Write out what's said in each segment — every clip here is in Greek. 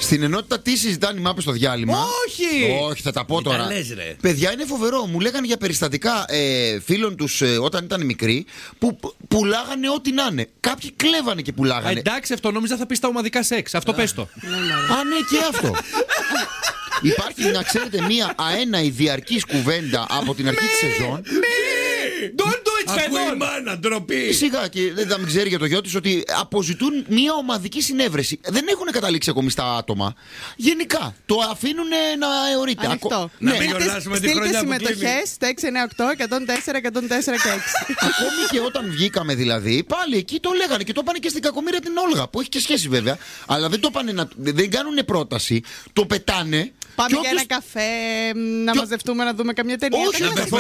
Στην ενότητα τι συζητάνε οι μάπες στο διάλειμμα? Όχι, θα τα πω τώρα. Παιδιά, είναι φοβερό. Μου λέγανε για περιστατικά φίλων τους όταν ήταν μικροί που πουλάγανε ό,τι να είναι. Κάποιοι κλέβανε και πουλάγανε. Εντάξει, αυτό νόμιζα θα πει στα ομαδικά σεξ. Αυτό πες το. Α, ναι, και αυτό. Υπάρχει, να ξέρετε, μία αέναη διαρκής κουβέντα από την αρχή της σεζόν. Don't do it, ακούει η μάνα, ντροπή. Σιγά, και δεν θα μην ξέρει για το γιο της ότι αποζητούν μία ομαδική συνέβρεση. Δεν έχουν καταλήξει ακόμη στα άτομα. Γενικά, το αφήνουν να αιωρείται. Ανοιχτό. Να μην γιορτάσουμε τη χρονιά που κλείνει. Συμμετοχές στο 698 104 104 και 6. Ακόμη και όταν βγήκαμε δηλαδή, πάλι εκεί το λέγανε και το πάνε και στην κακομοίρα την Όλγα, που έχει και σχέση βέβαια. Αλλά δεν το πάνε δεν κάνουν πρόταση, το πετάνε. Πάμε για ένα καφέ, να μαζευτούμε να δούμε καμιά ταινία. Όχι,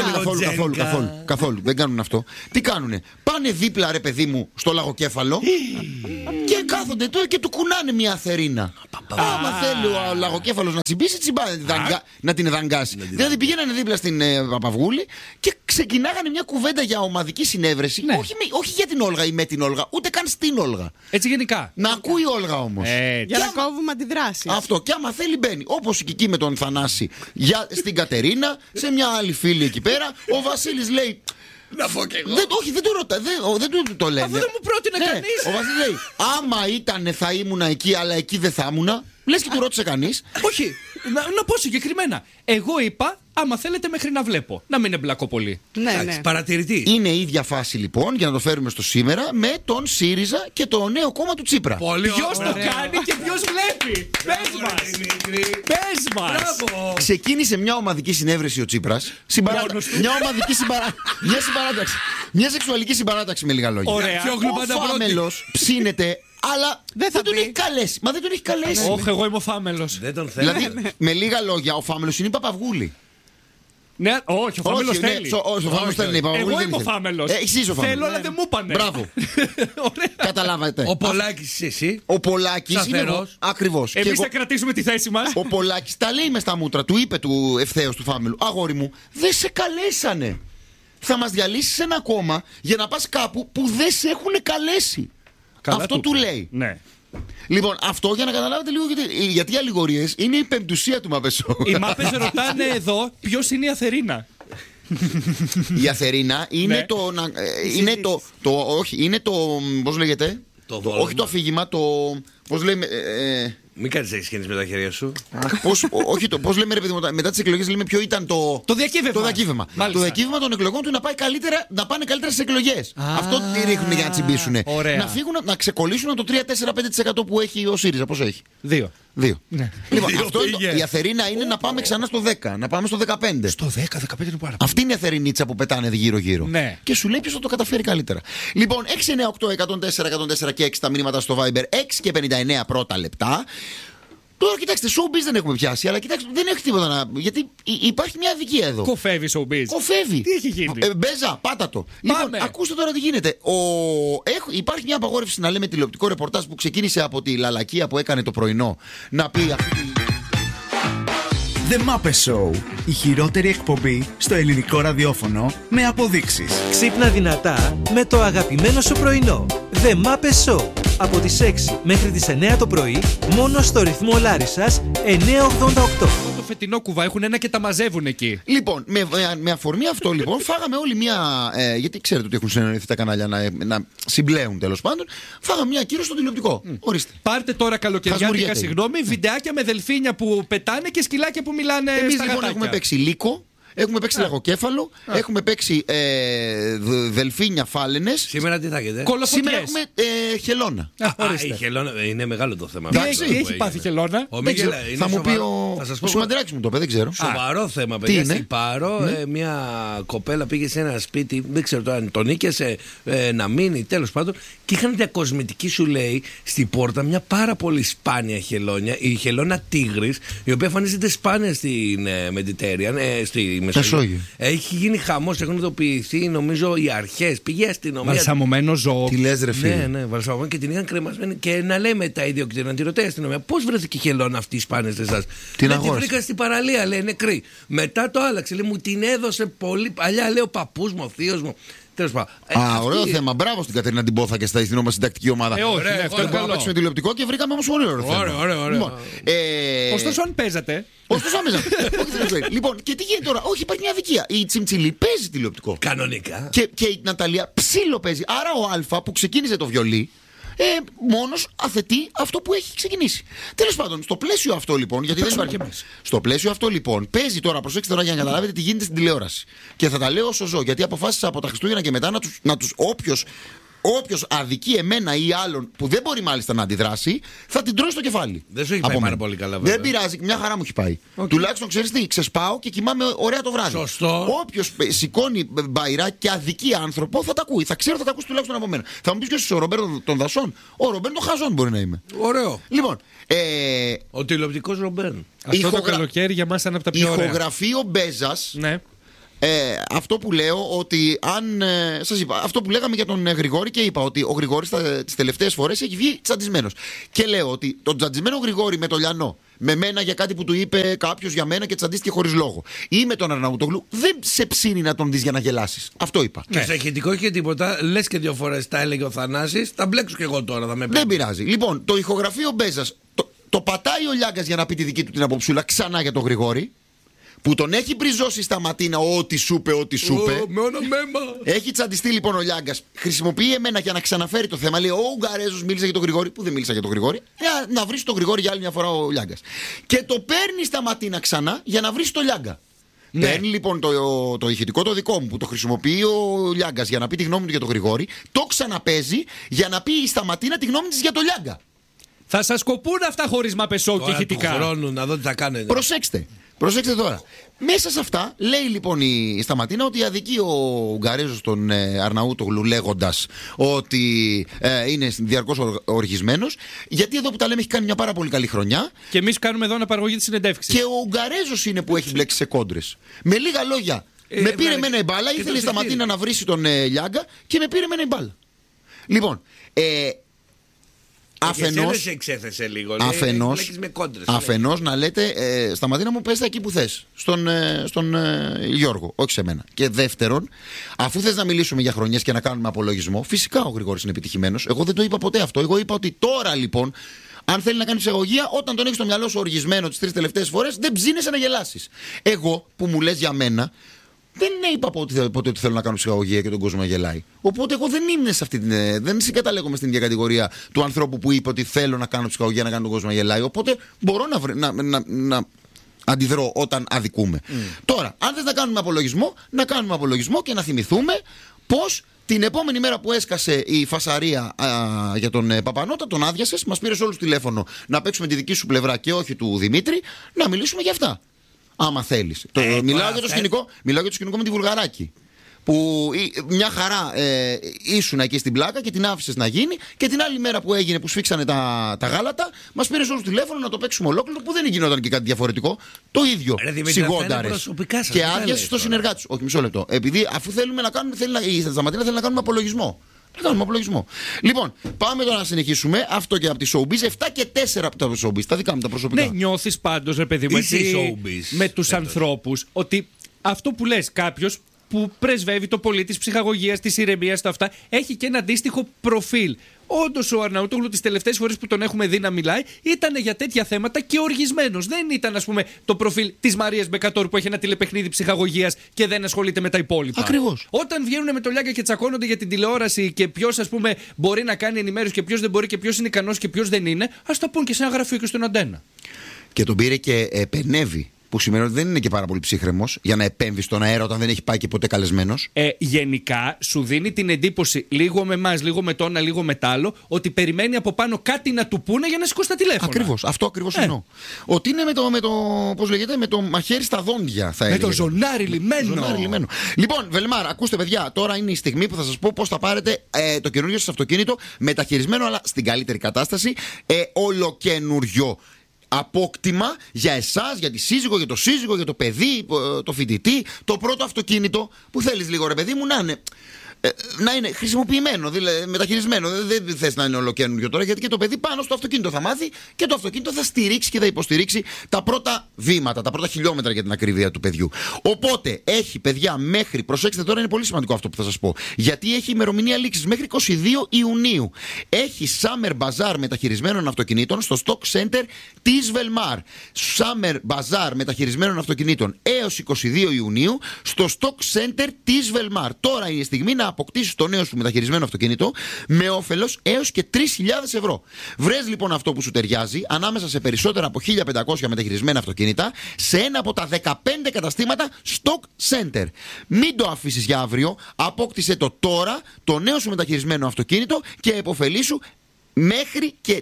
καθόλου. Δεν κάνουν αυτό. Τι κάνουνε? Πάνε δίπλα, ρε παιδί μου, στο λαγοκέφαλο και κάθονται τώρα και του κουνάνε μια αθερίνα. Άμα θέλει ο λαγοκέφαλος να τσιμπήσει, τσιμπάνε να την δαγκάσει. Δηλαδή πηγαίνανε δίπλα στην Παπαυγούλη και ξεκινάγανε μια κουβέντα για ομαδική συνέβρεση. Όχι για την Όλγα ή με την Όλγα, ούτε καν στην Όλγα. Έτσι γενικά. Να ακούει η Όλγα όμως. Για να κόβουμε αντιδράσεις. Αυτό. Και άμα θέλει μπαίνει. Όπως και εκεί με τον Θανάση στην Κατερίνα, σε μια άλλη φίλη εκεί πέρα, ο Βασίλης λέει. Να πω και εγώ. Όχι, δεν το ρωτά, δεν το λένε. Αφού δεν μου πρότεινε κανείς. Ο Βασίλης λέει, άμα ήτανε θα ήμουνα εκεί, αλλά εκεί δεν θα ήμουνα. Λες και του ρώτησε κανείς. Όχι, να πω συγκεκριμένα. Εγώ είπα, άμα θέλετε μέχρι να βλέπω. Να μην εμπλακώ πολύ. Ναι. Παρατηρητή. Είναι η ίδια φάση λοιπόν, για να το φέρουμε στο σήμερα, με τον ΣΥΡΙΖΑ και το νέο κόμμα του Τσίπρα. Ποιος το κάνει και ποιος βλέπει. Πες μας. Ξεκίνησε μια ομαδική συνέβρεση ο Τσίπρας. Μια ομαδική συμπαράταξη. Μια σεξουαλική συμπαράταξη με λίγα λόγια. Ωραία. Ο Φάμελος ψήνεται. Αλλά δεν τον έχει καλέσει. Μα δεν τον έχει καλέσει. Όχι, εγώ είμαι ο Φάμελος. Δεν τον θέλω. Δηλαδή, με λίγα λόγια, ο Φάμελος είναι η Παπαυγούλη. Ναι, όχι, ο Φάμελος θέλει. Ο Φάμελος θέλει. Εγώ είμαι ο Φάμελος. Θέλω, αλλά δεν μου είπανε. Μπράβο. Καταλάβατε. Ο Πολάκης εσύ. Ο Πολάκης είναι. Ακριβώς. Εμείς θα κρατήσουμε τη θέση μας. Ο Πολάκης τα λέει μες στα μούτρα. Του είπε του ευθέως του Φάμελου, αγόρι μου, δεν σε καλέσανε. Θα μας διαλύσεις ένα κόμμα για να πας κάπου που δεν σε έχουν καλέσει. Αυτό του λέει. Ναι. Λοιπόν, αυτό για να καταλάβετε λίγο γιατί οι αλληγορίες είναι η πεμπτουσία του Μαπεσό. Οι μάπες ρωτάνε εδώ ποιος είναι η Αθερίνα. Η Αθερίνα είναι το. Όχι, είναι το. Πώς λέγεται? Όχι το αφήγημα, το. Πώς λέμε. Μην κάνεις εξκίνηση με τα χέρια σου. Όχι, πώς λέμε ρε παιδί μου, μετά τις εκλογές λέμε ποιο ήταν το. Το διακύβευμα. Το διακύβευμα των εκλογών του να πάνε καλύτερα στις εκλογές. Αυτό τι ρίχνουν για να τσιμπήσουν. Να φύγουν, να ξεκολλήσουν από το 3-4-5% που έχει ο ΣΥΡΙΖΑ. Πόσο έχει? 2. Λοιπόν, η Αθερίνα είναι να πάμε ξανά στο 10, να πάμε στο 15. Στο 10, 15 είναι πάρα πολύ. Αυτή είναι η Αθερινίτσα που πετάνε γύρω-γύρω. Ναι. Και σου λέει ποιος θα το καταφέρει καλύτερα. Λοιπόν, 698-104-104 και 6 τα μηνύματα στο Viber, 6 και 59 πρώτα λεπτά. Τώρα κοιτάξτε, showbiz δεν έχουμε πιάσει, αλλά κοιτάξτε, δεν έχει τίποτα να. Γιατί υπάρχει μια αδικία εδώ. Κοφεύει showbiz. Κοφεύει. Τι έχει γίνει? Μπέζα, πάτα το. Λοιπόν, ακούστε τώρα τι γίνεται. Υπάρχει μια απαγόρευση να λέμε τηλεοπτικό ρεπορτάζ που ξεκίνησε από τη λαλακία που έκανε το πρωινό. Να πει αυτή τη. The Muppet Show. Η χειρότερη εκπομπή στο ελληνικό ραδιόφωνο με αποδείξεις. Ξύπνα δυνατά με το αγαπημένο σου πρωινό. The Muppet Show. Από τις 6 μέχρι τις 9 το πρωί, μόνο στο ρυθμό Λάρισσας 988. Το φετινό κουβά έχουν ένα και τα μαζεύουν εκεί. Λοιπόν, με αφορμή αυτό λοιπόν, φάγαμε όλοι μια. Γιατί ξέρετε ότι έχουν συνεννοηθεί τα κανάλια να συμπλέουν τέλος πάντων. Φάγαμε μια κύρωση στο τηλεοπτικό. Ορίστε. Πάρτε τώρα καλοκαιριάτικα, συγγνώμη, βιντεάκια με δελφίνια που πετάνε και σκυλάκια που μιλάνε. Εμείς στα λοιπόν γατάκια. έχουμε παίξει λύκο. Έχουμε παίξει λαγοκέφαλο, έχουμε παίξει δελφίνια φάλαινες. Σήμερα τι θα έχετε? Σήμερα έχουμε χελώνα. Η χελώνα είναι μεγάλο το θέμα. Τι έχει πάθει χελώνα? Θα μου πει ο Σιμαντράκης μου το είπε, δεν ξέρω. Σοβαρό θέμα, παιδιά. Στην Πάρο, μια κοπέλα πήγε σε ένα σπίτι, δεν ξέρω τώρα αν τον νίκησε να μείνει, τέλος πάντων. Και είχαν διακοσμητική, σου λέει, στην πόρτα μια πάρα πολύ σπάνια χελώνια, η χελώνα τίγρης, η οποία εμφανίζεται σπάνια στην Mediterranean, στη Μεσόγειο. Έχει γίνει χαμός, έχουν ειδοποιηθεί νομίζω οι αρχές. Πήγε η αστυνομία. Βαλσαμωμένο ζώο. Τι λες, ρε φίλε? Ναι, βαλσαμωμένο και την είχαν κρεμασμένη. Και να λέμε τα ιδιοκτήτρια, να τη ρωτάει η αστυνομία, πώς βρέθηκε η χελώνα αυτή σπάνια σε εσάς? Την βρήκα στην παραλία, λέει, νεκρή. Μετά το άλλαξε, λέει, μου την έδωσε πολύ παλιά, λέει, ο παππούς μου, ο θείος μου. Τέλος πάντων. Ωραίο θέμα. Μπράβο στην Κατερίνα την Πόθα και στην μας συντακτική ομάδα. Όχι, αυτό είναι καλό. Παίξουμε τηλεοπτικό και βρήκαμε όμως πολύ ωραίο θέμα. Ωραία. Ωστόσο, αν παίζατε. Λοιπόν, και τι γίνεται τώρα? Όχι, υπάρχει μια αδικία. Η Τσιμτσιλή παίζει τηλεοπτικό. Κανονικά. Και η Ναταλία ψήλο παίζει. Άρα ο Αλφα που ξεκίνησε το βιολί, μόνος αθετεί αυτό που έχει ξεκινήσει. Τέλος πάντων, στο πλαίσιο αυτό λοιπόν, γιατί δεν υπάρχει. Στο πλαίσιο αυτό λοιπόν, παίζει τώρα, προσέξτε τώρα για να καταλάβετε τι γίνεται στην τηλεόραση. Και θα τα λέω όσο ζω, γιατί αποφάσισα από τα Χριστούγεννα και μετά να τους όποιος αδικεί εμένα ή άλλον που δεν μπορεί μάλιστα να αντιδράσει, θα την τρώει στο κεφάλι. Δεν σου έχει πάει πάρα πολύ καλά, βέβαια. Δεν πειράζει, μια χαρά μου έχει πάει. Τουλάχιστον ξέρεις τι, ξεσπάω και κοιμάμαι ωραία το βράδυ. Σωστό. Όποιος σηκώνει μπαϊρά και αδικεί άνθρωπο θα τα ακούει. Θα ξέρω, θα τα ακούσει τουλάχιστον από μένα. Θα μου πει ποιος είσαι, ο Ρομπέρτο των Δασών? Ο Ρομπέρτο των Χαζών μπορεί να είμαι. Ωραίο. Λοιπόν. Ο τηλεοπτικός Ρομπέρν. Αυτό το καλοκαίρι για μας ήταν από τα πιο ωραία. Ηχογραφείο Μπέζας. Ναι. Αυτό που λέω ότι σας είπα, αυτό που λέγαμε για τον Γρηγόρη και είπα ότι ο Γρηγόρης τις τελευταίες φορές έχει βγει τσαντισμένος. Και λέω ότι τον τσαντισμένο Γρηγόρη με το Λιανό, με μένα για κάτι που του είπε κάποιος για μένα και τσαντίστηκε χωρίς λόγο, ή με τον Αρναούτογλου, δεν σε ψήνει να τον δεις για να γελάσεις. Αυτό είπα. Και σε ηχητικό και τίποτα, λες και 2 φορές τα έλεγε ο Θανάσης, τα μπλέξω και εγώ τώρα, θα με πει. Δεν πειράζει. Λοιπόν, το ηχογραφείο Μπέζας το πατάει ο Λιάγκας για να πει τη δική του την αποψούλα ξανά για τον Γρηγόρη, που τον έχει μπριζώσει στα ματίνα ό,τι σου είπε. Με ονομέμα. Έχει τσαντιστεί λοιπόν ο Λιάγκας. Χρησιμοποιεί εμένα για να ξαναφέρει το θέμα. Λέει: ο Ουγγαρέζος μίλησε για τον Γρηγόρη, που δεν μίλησα για τον Γρηγόρη. Να βρει τον Γρηγόρη για άλλη μια φορά ο Λιάγκας. Και το παίρνει στα ματίνα ξανά για να βρει το Λιάγκα. Ναι. Παίρνει λοιπόν το ηχητικό το δικό μου που το χρησιμοποιεί ο Λιάγκας για να πει τη γνώμη του για τον Γρηγόρη. Το ξαναπέζει για να πει στα ματίνα τη γνώμη της για τον Λιάγκα. Θα σας κοπούν αυτά χωρίς Μαπεσό και ηχητικά. Του χρόνου να δω τι θα κάνετε. Προσέξτε τώρα. Μέσα σε αυτά λέει λοιπόν η Σταματίνα ότι αδικεί ο Ουγγαρέζος τον Αρναούτογλου λέγοντας ότι είναι διαρκώς οργισμένος, γιατί εδώ που τα λέμε έχει κάνει μια πάρα πολύ καλή χρονιά. Και εμείς κάνουμε εδώ αναπαραγωγή της συνεντεύξης. Και ο Ουγγαρέζος είναι που έχει μπλέξει σε κόντρες. Με λίγα λόγια, με πήρε εμένα η μπάλα, ήθελε η Σταματίνα να βρίσει τον Λιάγκα και με πήρε εμένα η μπάλα. Λοιπόν, αφενός να λέτε Σταματίνα μου πες τα εκεί που θες στον Γιώργο, όχι σε μένα. Και δεύτερον, αφού θες να μιλήσουμε για χρονιές και να κάνουμε απολογισμό, φυσικά ο Γρηγόρης είναι επιτυχημένος. Εγώ δεν το είπα ποτέ αυτό. Εγώ είπα ότι τώρα λοιπόν, αν θέλει να κάνει ψυχαγωγία, όταν τον έχεις στο μυαλό σου οργισμένο τις 3 τελευταίες φορές, δεν ψήνεσαι να γελάσεις. Εγώ που μου λες για μένα, δεν είπα ποτέ ότι θέλω να κάνω ψυχαγωγία και τον κόσμο να γελάει. Οπότε εγώ δεν είμαι σε αυτή δεν συγκαταλέγομαι στην ίδια κατηγορία του ανθρώπου που είπε ότι θέλω να κάνω ψυχαγωγία να κάνω τον κόσμο να γελάει. Οπότε μπορώ να αντιδρώ όταν αδικούμε. Τώρα, αν θες να κάνουμε απολογισμό και να θυμηθούμε πως την επόμενη μέρα που έσκασε η φασαρία για τον Παπανότα, τον άδειασες, μας πήρες όλους τηλέφωνο να παίξουμε τη δική σου πλευρά και όχι του Δημήτρη, να μιλήσουμε για αυτά. Άμα θέλεις. Μιλάω για το σκηνικό με τη Βουλγαράκη. Που μια χαρά ήσουν εκεί στην πλάκα και την άφησες να γίνει. Και την άλλη μέρα που έγινε, που σφίξανε τα γάλατα, μας πήρες όλους τηλέφωνο να το παίξουμε ολόκληρο. Που δεν γινόταν και κάτι διαφορετικό. Το ίδιο. Σιγόνταρες. Και άδειασες το συνεργάτη σου. Όχι, μισό λεπτό. Επειδή αφού θέλουμε να κάνουμε, η Σταματίνα θέλει να κάνουμε απολογισμό. Λοιπόν, πάμε τώρα να συνεχίσουμε. Αυτό και από τη Showbiz. 7 και 4 από τα Showbiz. Τα δικά μου τα προσωπικά. Ναι, νιώθεις πάντως, ρε παιδί μου, με τους ανθρώπους, ότι αυτό που λες, κάποιος που πρεσβεύει το πολύ της ψυχαγωγίας, της ηρεμίας, το αυτά, έχει και ένα αντίστοιχο προφίλ. Όντως ο Αρναούτογλου τις τελευταίες φορές που τον έχουμε δει να μιλάει ήταν για τέτοια θέματα και οργισμένος. Δεν ήταν, ας πούμε, το προφίλ της Μαρίας Μπεκατόρ που έχει ένα τηλεπαιχνίδι ψυχαγωγίας και δεν ασχολείται με τα υπόλοιπα. Ακριβώς. Όταν βγαίνουν με το Λιάγκα και τσακώνονται για την τηλεόραση και ποιος, ας πούμε, μπορεί να κάνει ενημέρωση και ποιος δεν μπορεί και ποιος είναι ικανός και ποιος δεν είναι, ας το πούν και σε ένα γραφείο και στον Αντένα. Και τον πήρε και επενεύει. Που σημαίνει ότι δεν είναι και πάρα πολύ ψύχρεμος για να επέμβει στον αέρα όταν δεν έχει πάει και ποτέ καλεσμένος. Γενικά σου δίνει την εντύπωση, λίγο με εμάς, λίγο με το ένα, λίγο με το άλλο, ότι περιμένει από πάνω κάτι να του πούνε για να σηκώσει τα τηλέφωνα. Ακριβώς, αυτό ακριβώς εννοώ. Ότι είναι πώς λέγεται, με το μαχαίρι στα δόντια, θα έλεγα. Με το ζωνάρι λιμένο. Λοιπόν, Βελμάρ, ακούστε παιδιά, τώρα είναι η στιγμή που θα σας πω πώς θα πάρετε το καινούριο σας αυτοκίνητο μεταχειρισμένο, αλλά στην καλύτερη κατάσταση, ολοκαινούριο. Απόκτημα για εσάς, για τη σύζυγο, για το σύζυγο, για το παιδί, το φοιτητή. Το πρώτο αυτοκίνητο που θέλεις λίγο, ρε παιδί μου, να είναι να είναι χρησιμοποιημένο, δηλαδή μεταχειρισμένο. Δεν θες να είναι ολοκαίνουργιο τώρα, γιατί και το παιδί πάνω στο αυτοκίνητο θα μάθει και το αυτοκίνητο θα στηρίξει και θα υποστηρίξει τα πρώτα βήματα, τα πρώτα χιλιόμετρα για την ακρίβεια του παιδιού. Οπότε έχει, παιδιά, μέχρι, προσέξτε τώρα, είναι πολύ σημαντικό αυτό που θα σας πω, γιατί έχει ημερομηνία λήξης μέχρι 22 Ιουνίου. Έχει Summer Bazaar μεταχειρισμένων αυτοκινήτων στο Stock Center της Velmar. Summer Bazaar μεταχειρισμένων αυτοκινήτων έως 22 Ιουνίου στο Stock Center της Velmar. Τώρα είναι η στιγμή να αποκτήσεις το νέο σου μεταχειρισμένο αυτοκίνητο με όφελος έως και 3.000 ευρώ. Βρες λοιπόν αυτό που σου ταιριάζει ανάμεσα σε περισσότερα από 1.500 μεταχειρισμένα αυτοκίνητα σε ένα από τα 15 καταστήματα Stock Center. Μην το αφήσεις για αύριο, απόκτησε το τώρα, το νέο σου μεταχειρισμένο αυτοκίνητο και επωφελήσου μέχρι και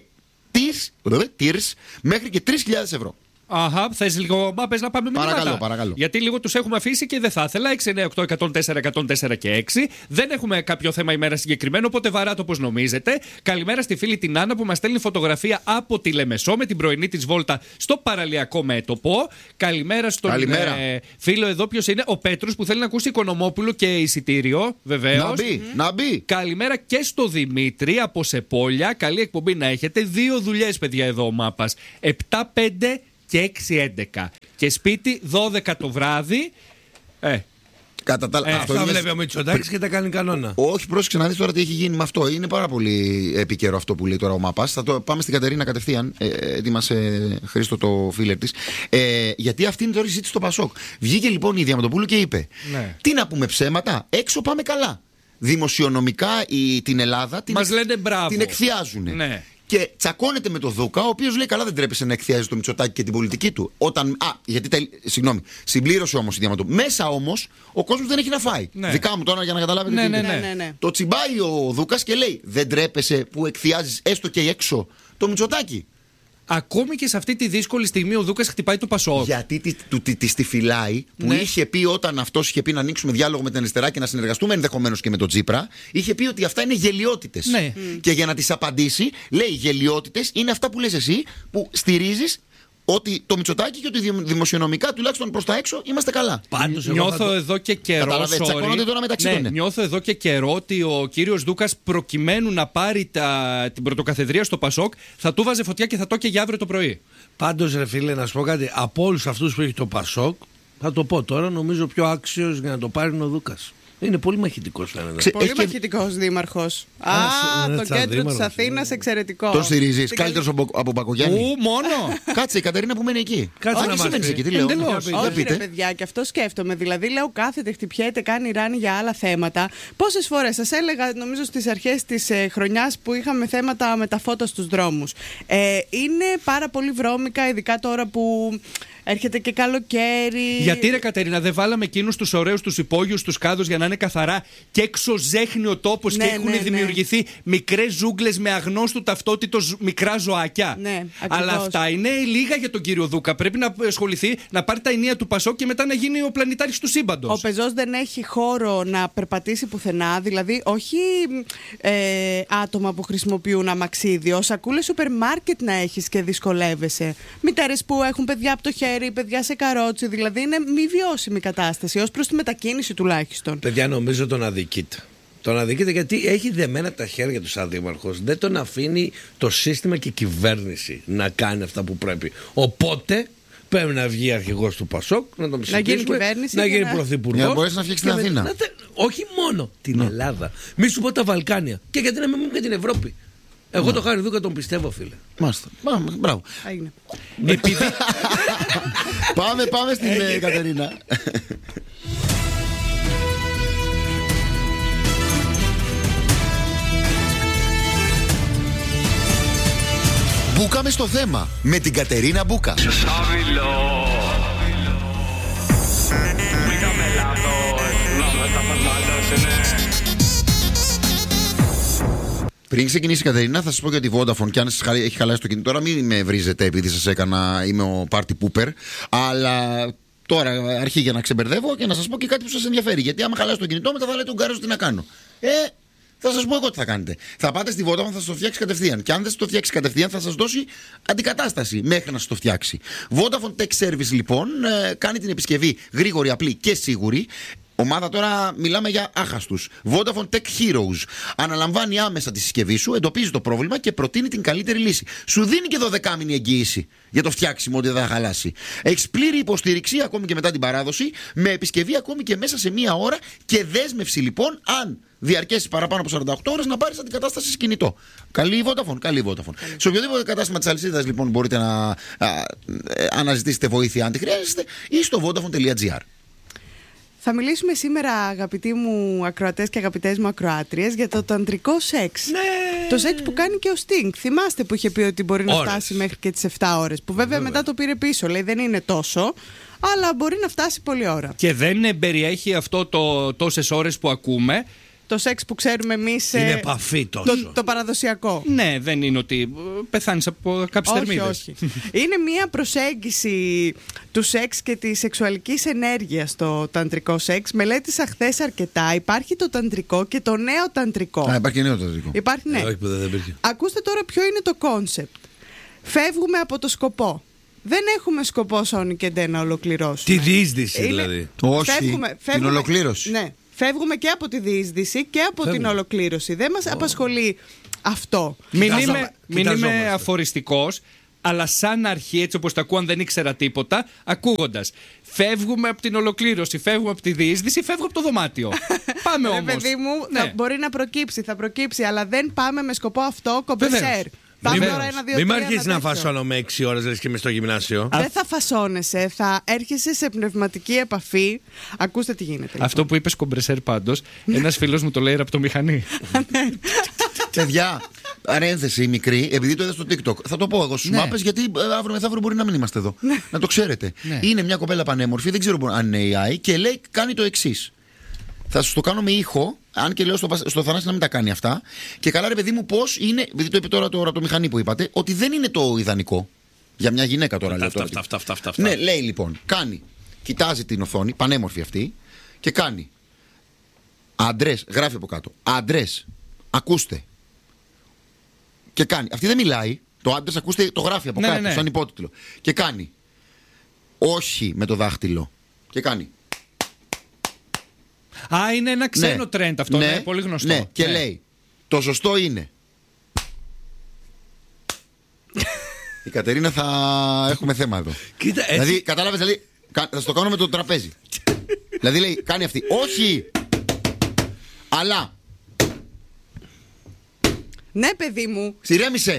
3.000 ευρώ. Αχα, θες λίγο μάπες να πάμε μηνύματα? Παρακαλώ. Γιατί λίγο τους έχουμε αφήσει και δεν θα ήθελα. 698-104-104 και 6. Δεν έχουμε κάποιο θέμα ημέρα συγκεκριμένο, οπότε βαράτε όπως νομίζετε. Καλημέρα στη φίλη την Άννα που μας στέλνει φωτογραφία από τη Λεμεσό με την πρωινή της βόλτα στο παραλιακό μέτωπο. Καλημέρα στον φίλο εδώ, ποιος είναι, ο Πέτρος που θέλει να ακούσει Οικονομόπουλο και εισιτήριο, βεβαίως. Να μπει. Καλημέρα και στο Δημήτρη από Σεπόλια. Καλή εκπομπή να έχετε. 2 δουλειές, παιδιά, εδώ ο μάπας. 7-5 και 6-11. Και σπίτι 12 το βράδυ. Κατά τα άλλα, αυτό βλέπει ο Μητσοτάκης και τα κάνει κανόνα. Όχι, πρόσεξε να δεις τώρα τι έχει γίνει με αυτό. Είναι πάρα πολύ επίκαιρο αυτό που λέει τώρα ο Μάπας. Πάμε στην Κατερίνα κατευθείαν. Ετοίμασε Χρήστο το φίλερ της. Γιατί αυτή είναι τώρα η συζήτηση στο Πασόκ. Βγήκε λοιπόν η Διαμαντοπούλου και είπε: τι να πούμε ψέματα, έξω πάμε καλά. Δημοσιονομικά την Ελλάδα την εκθιάζουν. Ναι. Και τσακώνεται με τον Δούκα, ο οποίος λέει: καλά, δεν τρέπεσαι να εκθιάζει το Μητσοτάκη και την πολιτική του. Συγγνώμη, συμπλήρωσε όμως η Διαμαντοπούλου. Μέσα όμως ο κόσμος δεν έχει να φάει. Ναι. Δικά μου τώρα για να καταλάβετε. Ναι. Το τσιμπάει ο Δούκας και λέει: δεν τρέπεσαι που εκθιάζεις έστω και έξω το Μητσοτάκη. Ακόμη και σε αυτή τη δύσκολη στιγμή ο Δούκας χτυπάει το Πασόκ. Γιατί τη φυλάει που είχε πει όταν αυτός είχε πει να ανοίξουμε διάλογο με την αριστερά και να συνεργαστούμε ενδεχομένως και με τον Τσίπρα, είχε πει ότι αυτά είναι γελοιότητες. Ναι. Και για να τις απαντήσει, λέει: γελοιότητες είναι αυτά που λες εσύ που στηρίζεις ότι το Μητσοτάκη και ότι δημοσιονομικά τουλάχιστον προς τα έξω είμαστε καλά. Πάντως νιώθω εδώ και καιρό. Νιώθω εδώ και καιρό ότι ο κύριος Δούκας προκειμένου να πάρει την πρωτοκαθεδρία στο Πασόκ θα του βάζε φωτιά και θα το και για αύριο το πρωί. Πάντως, ρε φίλε, να σου πω κάτι. Από όλους αυτούς που έχει το Πασόκ, θα το πω τώρα, νομίζω πιο άξιος για να το πάρει είναι ο Δούκας. Είναι πολύ μαχητικός, φαίνεται. Πολύ μαχητικός δήμαρχος. Το κέντρο της Αθήνας εξαιρετικό. Το στηρίζεις. Καλύτερος από Μπακογιάννη. Μόνο. Κάτσε, η Κατερίνα που μένει εκεί. Κάτσε να μας εκεί. Τι λέω. Όχι, ρε παιδιά, και αυτό σκέφτομαι. Δηλαδή, λέω, κάθεται, χτυπιέται, κάνει ράνι για άλλα θέματα. Πόσες φορές σας έλεγα, νομίζω στις αρχές της χρονιάς που είχαμε θέματα με τα φώτα στους δρόμους. Είναι πάρα πολύ βρώμικα, ειδικά τώρα που έρχεται και καλοκαίρι. Γιατί, ρε Κατερίνα, δεν βάλαμε εκείνους τους ωραίους τους υπόγειους, τους κάδους για να είναι καθαρά και έξω ζέχνει ο τόπος και έχουν δημιουργηθεί μικρές ζούγκλες με αγνώστου ταυτότητος μικρά ζωάκια. Ναι, αλλά αυτά είναι λίγα για τον κύριο Δούκα. Πρέπει να ασχοληθεί, να πάρει τα ενία του Πασόκ και μετά να γίνει ο πλανητάρχης του σύμπαντος. Ο πεζός δεν έχει χώρο να περπατήσει πουθενά, δηλαδή όχι άτομα που χρησιμοποιούν αμαξίδιο, σακούλες σούπερ μάρκετ να έχεις και δυσκολεύεσαι. Μητέρες που έχουν παιδιά από το χέρι, παιδιά σε καρότσι, δηλαδή είναι μη βιώσιμη κατάσταση ως προς τη μετακίνηση τουλάχιστον. Παιδιά, νομίζω τον αδικείται. Τον αδικείται γιατί έχει δεμένα τα χέρια του σαν δήμαρχος. Δεν τον αφήνει το σύστημα και η κυβέρνηση να κάνει αυτά που πρέπει. Οπότε πρέπει να βγει αρχηγός του Πασόκ, να τον ψηφίσουμε, να γίνει πρωθυπουργός. Για να μπορέσει να φτιάξει την Αθήνα. Όχι μόνο την Ελλάδα. Μη σου πω τα Βαλκάνια. Και γιατί να μην πούμε και την Ευρώπη. Εγώ το Χάρη Δούκα τον πιστεύω, φίλε. Μάλιστα. Μπράβο. Πάμε στην Κατερίνα. Μπούκαμε στο θέμα με την Κατερίνα Μπούκα. Πριν ξεκινήσει η Κατερίνα, θα σας πω για τη Vodafone. Και αν έχει χαλάσει το κινητό, τώρα μην με βρίζετε επειδή σας έκανα, είμαι ο party pooper. Αλλά τώρα αρχή για να ξεμπερδεύω και να σας πω και κάτι που σας ενδιαφέρει. Γιατί άμα χαλάσει το κινητό, μετά θα λέτε τον Γκάρος τι να κάνω. Θα σας πω εγώ τι θα κάνετε. Θα πάτε στη Vodafone, θα σας το φτιάξει κατευθείαν. Και αν δεν σας το φτιάξει κατευθείαν, θα σας δώσει αντικατάσταση μέχρι να σας το φτιάξει. Vodafone Tech Service λοιπόν κάνει την επισκευή γρήγορη, απλή και σίγουρη. Ομάδα τώρα μιλάμε για άχαστους. Vodafone Tech Heroes. Αναλαμβάνει άμεσα τη συσκευή σου, εντοπίζει το πρόβλημα και προτείνει την καλύτερη λύση. Σου δίνει και 12μηνη εγγύηση για το φτιάξιμο ότι δεν θα χαλάσει. Έχεις πλήρη υποστήριξη ακόμη και μετά την παράδοση, με επισκευή ακόμη και μέσα σε μία ώρα και δέσμευση λοιπόν, αν διαρκέσει παραπάνω από 48 ώρες, να πάρεις αντικατάσταση σε κινητό. Καλή η Vodafone, καλή η Vodafone. Σε οποιοδήποτε κατάστημα της αλυσίδας λοιπόν μπορείτε να αναζητήσετε βοήθεια αν τη χρειάζεστε ή στο vodafone.gr. Θα μιλήσουμε σήμερα, αγαπητοί μου ακροατές και αγαπητές μου ακροάτριες, για το ταντρικό σεξ. Ναι. Το σεξ που κάνει και ο Sting. Θυμάστε που είχε πει ότι μπορεί να φτάσει μέχρι και τις 7 ώρες. Που βέβαια μετά το πήρε πίσω. Λέει δεν είναι τόσο, αλλά μπορεί να φτάσει πολλή ώρα. Και δεν περιέχει αυτό το τόσες ώρες που ακούμε. Το σεξ που ξέρουμε εμείς. Είναι επαφή τόσο. Το παραδοσιακό. Ναι, δεν είναι ότι πεθάνεις από κάποιες θερμίδες. Όχι. Είναι μια προσέγγιση του σεξ και της σεξουαλικής ενέργειας το ταντρικό σεξ. Μελέτησα χθες αρκετά. Υπάρχει το ταντρικό και το νέο ταντρικό. Υπάρχει και νέο ταντρικό. Υπάρχει, ναι. Όχι, δεν υπήρχε. Ακούστε τώρα ποιο είναι το κόνσεπτ. Φεύγουμε από το σκοπό. Δεν έχουμε σκοπό Σόνι και Ντε να ολοκληρώσουμε. Τη διείσδυση δηλαδή. Όχι, την ολοκλήρωση. Ναι. Φεύγουμε και από τη διείσδυση και από την ολοκλήρωση. Δεν μας απασχολεί αυτό. Μην είμαι αφοριστικός, αλλά σαν αρχή, έτσι όπως το ακούω, αν δεν ήξερα τίποτα, ακούγοντας φεύγουμε από την ολοκλήρωση, φεύγουμε από τη διείσδυση, φεύγουμε από το δωμάτιο. Πάμε όμως. Παιδί μου, μπορεί να προκύψει, αλλά δεν πάμε με σκοπό αυτό, κομπεσέρ. Μην μ' αρχίσει να φασώνομαι 6 ώρες λες και είμαι στο γυμνάσιο. Δεν θα φασώνεσαι, θα έρχεσαι σε πνευματική επαφή. Ακούστε τι γίνεται. Αυτό που είπες κομπρεσέρ πάντως, ένας φίλος μου το λέει από το μηχανή. Παιδιά, παρένθεση μικρή, επειδή το είδα στο TikTok. Θα το πω εγώ στους μάπες, γιατί αύριο μεθαύριο μπορεί να μην είμαστε εδώ. Να το ξέρετε. Είναι μια κοπέλα πανέμορφη, δεν ξέρω αν είναι AI, και λέει, κάνει το εξής. Θα σας το κάνω με ήχο, αν και λέω στο Θανάση να μην τα κάνει αυτά. Και καλά, ρε παιδί μου, πώς είναι. Επειδή το είπε τώρα το μηχανή που είπατε, ότι δεν είναι το ιδανικό. Για μια γυναίκα τώρα λέω. Αυτά. Ναι, λέει λοιπόν, κάνει. Κοιτάζει την οθόνη, πανέμορφη αυτή, και κάνει. Άντρες, γράφει από κάτω. Άντρες, ακούστε. Και κάνει. Αυτή δεν μιλάει. Το άντρες, ακούστε, το γράφει από κάτω, σαν υπότιτλο. Και κάνει. Όχι με το δάχτυλο. Και κάνει. Α, είναι ένα ξένο τρέντ αυτό, ναι, πολύ γνωστό. Ναι, και λέει, το σωστό είναι. Η Κατερίνα θα έχουμε θέμα εδώ. Κοίτα, δηλαδή, κατάλαβες, δηλαδή, θα στο κάνω με το τραπέζι. Δηλαδή λέει, κάνει αυτή, όχι, αλλά. Ναι, παιδί μου. Συρέμισε.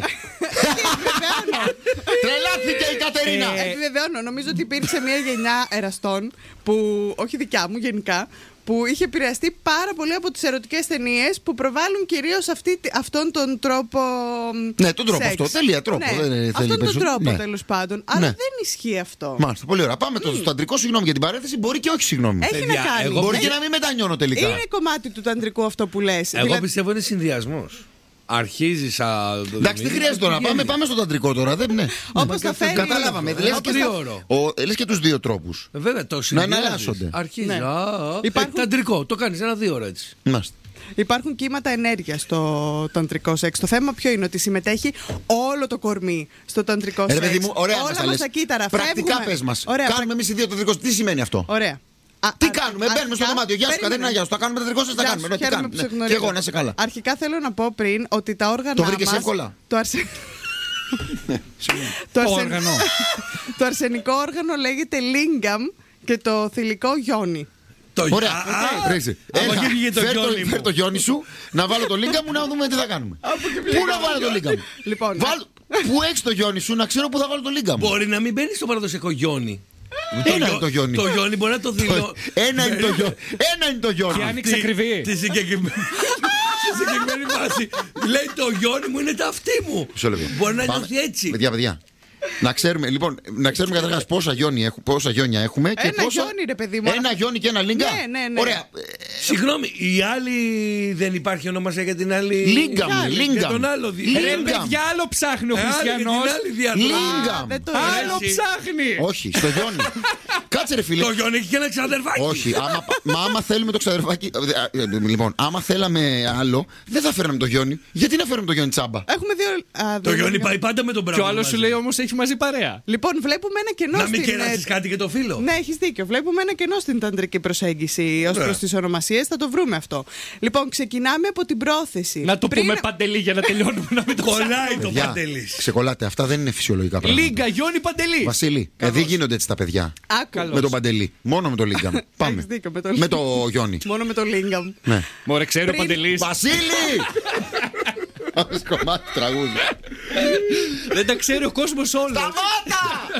Τρελάθηκε η Κατερίνα. Επιβεβαιώνω, νομίζω ότι υπήρξε μια γενιά εραστών που, όχι δικιά μου γενικά, που είχε επηρεαστεί πάρα πολύ από τις ερωτικές ταινίες που προβάλλουν κυρίως αυτόν τον τρόπο. Ναι, τον τρόπο αυτό. Τέλεια τρόπο. Ναι, αυτόν τον τρόπο τέλος πάντων. Αλλά δεν ισχύει αυτό. Μάλιστα, πολύ ωραία. Πάμε στο ταντρικό, συγγνώμη για την παρένθεση. Μπορεί και όχι, συγγνώμη. Έχει να κάνει. Μπορεί και να μην μετανιώνω τελικά. Είναι κομμάτι του ταντρικού αυτό που λες. Εγώ πιστεύω είναι συνδυασμός. Αρχίζει. Εντάξει, δεν χρειάζεται τώρα. Πάμε στο ταντρικό τώρα. Όπως τα φέρνει. Καταλάβαμε. Λες και τους δύο τρόπους. Βέβαια, το να εναλλάσσονται. Αρχίζει. Ταντρικό. Το κάνεις 1-2 ώρα έτσι. Υπάρχουν κύματα ενέργειας στο ταντρικό σεξ. Το θέμα ποιο είναι? Ότι συμμετέχει όλο το κορμί στο ταντρικό σεξ. Παιδί μου, ωραία, όλα μας τα κύτταρα. Πρακτικά πες μας. Κάνουμε εμείς οι δύο ταντρικό. Τι σημαίνει αυτό? Ωραία. Τι κάνουμε, μπαίνουμε στο δωμάτιο. Γεια σου, Κατερίνα, γεια σου. Τα κάνουμε ταντρικό σας, τα κάνουμε. Και εγώ, να είσαι καλά. Αρχικά θέλω να πω πριν ότι τα όργανα. Το βρήκες εύκολα? Το αρσενικό όργανο λέγεται lingam και το θηλυκό γιόνι. Ωραία, φέρ το γιόνι σου, να βάλω το λίγκα μου, να δούμε τι θα κάνουμε. Πού να βάλω το λίγκα μου? Πού έχεις το γιόνι σου, να ξέρω πού θα βάλω το λίγκα μου. Μπορεί να μην μπαίνει στο παραδοσιακό γιόνι. Ένα είναι το γιόνι. Το γιόνι μπορεί να το δηλώσει. Ένα είναι το γιόνι. Και άνοιξε ακριβή. Τη συγκεκριμένη βάση. Λέει το γιόνι μου είναι τα αυτή μου. Μπορεί να νιώθει έτσι. Παιδιά. Να ξέρουμε καταρχάς πόσα γιόνια έχουμε. Ένα γιόνι, ρε παιδί μου. Ένα γιόνι και ένα λίγκα. Ναι. Ωραία. Συγγνώμη, η άλλη δεν υπάρχει ονομασία για την άλλη. Λίγκαμ. Για τον άλλο Ρε παιδιά, άλλο ψάχνει ο Χριστιανός. Λίγκαμ. Άλλο ψάχνει. Όχι, στο Γιόνι. Κάτσε ρε φίλε. Το Γιόνι έχει και ένα ξαδερφάκι. Όχι, άμα θέλουμε το ξαδερφάκι. Λοιπόν, άμα θέλαμε άλλο, δεν θα φέρναμε το Γιόνι. Γιατί να φέρνουμε το Γιόνι τσάμπα? Έχουμε δύο. Το Γιόνι πάει πάντα με τον Μπράουν. Και ο άλλος σου λέει όμως έχει μαζί παρέα. Λοιπόν, βλέπουμε ένα κενό. Να μην κεράσεις κάτι και το φίλο. Ναι, έχεις δίκιο. Βλέπουμε ένα κενό στην ταντρική προσέγγιση ως προς τις ονομασίες. Θα το βρούμε αυτό. Λοιπόν, ξεκινάμε από την πρόθεση. Να το πούμε Παντελή για να τελειώνουμε. Να μην το κολλάει το Παντελή. Ξεκολλάτε, αυτά δεν είναι φυσιολογικά πράγματα. Λίγκα, Γιόνι, Παντελή. Βασίλη, δεν γίνονται έτσι τα παιδιά. Με τον Παντελή. Μόνο με το Λίγκαμ. Πάμε. Με το Γιόνι. Μόνο με το Λίγκαμ. Μωρέ, ξέρει ο Παντελής. Βασίλη! Πάμε κομμάτι τραγούδι. Δεν τα ξέρει ο κόσμος όλος. Σταμάτα!